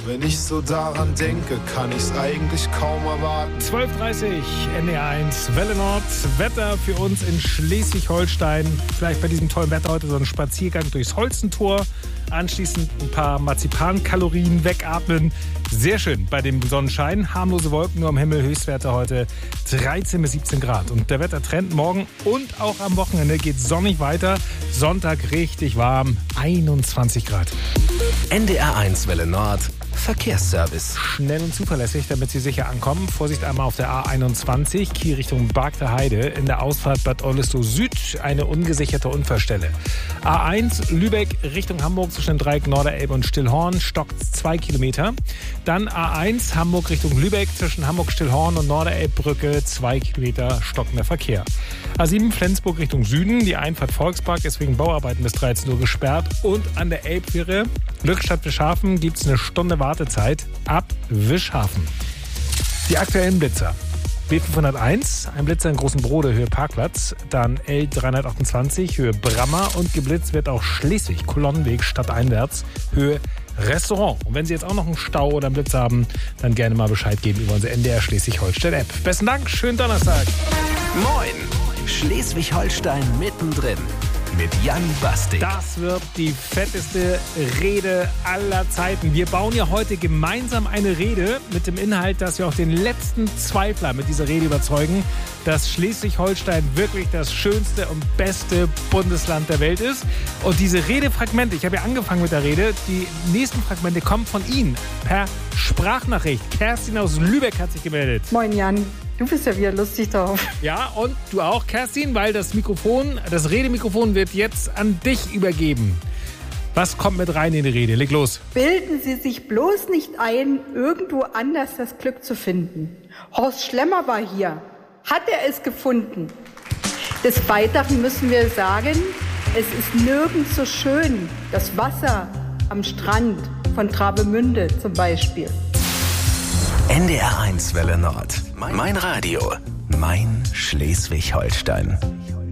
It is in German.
Wenn ich so daran denke, kann ich's eigentlich kaum erwarten. 12:30 NDR1 Welle Nord. Wetter für uns in Schleswig-Holstein. Vielleicht bei diesem tollen Wetter heute so ein Spaziergang durchs Holzentor. Anschließend ein paar Marzipankalorien wegatmen. Sehr schön bei dem Sonnenschein. Harmlose Wolken nur am Himmel. Höchstwerte heute 13 bis 17 Grad. Und der Wettertrend morgen und auch am Wochenende geht sonnig weiter. Sonntag richtig warm. 21 Grad. NDR1 Welle Nord. Verkehrsservice. Schnell und zuverlässig, damit Sie sicher ankommen. Vorsicht einmal auf der A21, Kiel Richtung Bargter Heide. In der Ausfahrt Bad Oldesloe Süd eine ungesicherte Unfallstelle. A1 Lübeck Richtung Hamburg zwischen Dreieck Norderelbe und Stillhorn stockt 2 Kilometer. Dann A1 Hamburg Richtung Lübeck zwischen Hamburg-Stillhorn und Norderelbbrücke 2 Kilometer stockender Verkehr. A7 Flensburg Richtung Süden, die Einfahrt Volkspark ist wegen Bauarbeiten bis 13 Uhr gesperrt. Und an der Elbfähre Glückstadt-Wischhafen gibt es eine Stunde Wartezeit ab Wischhafen. Die aktuellen Blitzer. B501, ein Blitzer in Großenbrode, Höhe Parkplatz. Dann L328, Höhe Brammer. Und geblitzt wird auch Schleswig, Kolonnenweg stadteinwärts, Höhe Restaurant. Und wenn Sie jetzt auch noch einen Stau oder einen Blitz haben, dann gerne mal Bescheid geben über unsere NDR Schleswig-Holstein-App. Besten Dank, schönen Donnerstag. Moin, Schleswig-Holstein mittendrin. Mit Jan Bastik. Das wird die fetteste Rede aller Zeiten. Wir bauen ja heute gemeinsam eine Rede mit dem Inhalt, dass wir auch den letzten Zweifler mit dieser Rede überzeugen, dass Schleswig-Holstein wirklich das schönste und beste Bundesland der Welt ist. Und diese Redefragmente, ich habe ja angefangen mit der Rede, die nächsten Fragmente kommen von Ihnen per Sprachnachricht. Kerstin aus Lübeck hat sich gemeldet. Moin Jan. Du bist ja wieder lustig drauf. Ja, und du auch, Kerstin, weil das Redemikrofon wird jetzt an dich übergeben. Was kommt mit rein in die Rede? Leg los. Bilden Sie sich bloß nicht ein, irgendwo anders das Glück zu finden. Horst Schlemmer war hier. Hat er es gefunden? Des Weiteren müssen wir sagen, es ist nirgends so schön. Das Wasser am Strand von Travemünde zum Beispiel. NDR1 Welle Nord. Mein Radio. Mein Schleswig-Holstein.